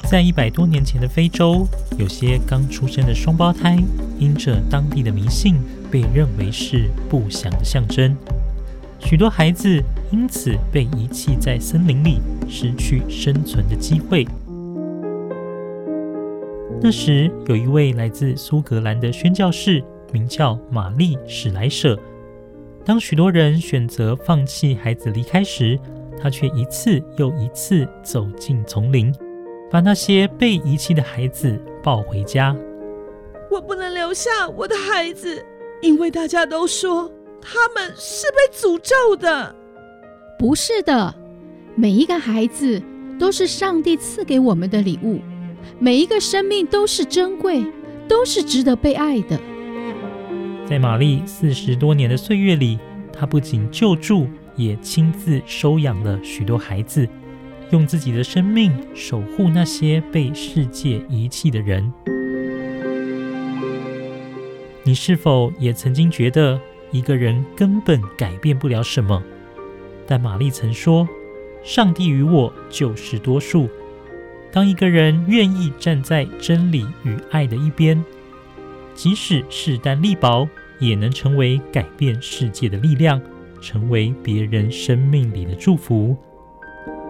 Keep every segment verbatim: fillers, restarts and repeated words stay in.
在一百多年前的非洲，有些刚出生的双胞胎，因着当地的迷信，被认为是不祥的象征。许多孩子因此被遗弃在森林里，失去生存的机会。那时，有一位来自苏格兰的宣教士，名叫玛丽·史莱舍。当许多人选择放弃孩子离开时，他却一次又一次走进丛林，把那些被遗弃的孩子抱回家。 我不能留下我的孩子，因为大家都说他们是被诅咒的。 不是的，每一个孩子都是上帝赐给我们的礼物，每一个生命都是珍贵，都是值得被爱的。 在玛丽四十多年的岁月里，她不仅救助，也亲自收养了许多孩子，用自己的生命守护那些被世界遗弃的人。你是否也曾经觉得一个人根本改变不了什么？但玛丽曾说，上帝与我就是多数。当一个人愿意站在真理与爱的一边，即使势单力薄，也能成为改变世界的力量，成为别人生命里的祝福。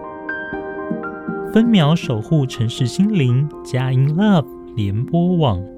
分秒守护城市心灵，佳音 Love 联播网。